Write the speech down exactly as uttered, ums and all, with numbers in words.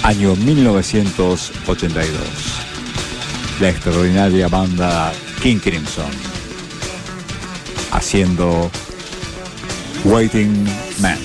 año mil novecientos ochenta y dos. La extraordinaria banda King Crimson haciendo Waiting Man.